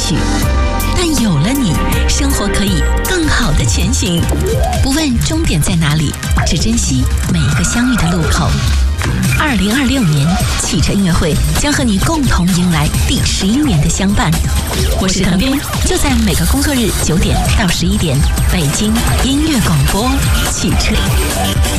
许。但有了你，生活可以更好的前行。不问终点在哪里，只珍惜每一个相遇的路口。2026年汽车音乐会将和你共同迎来第11年的相伴。我是腾斌，就在每个工作日9点到11点，北京音乐广播汽车。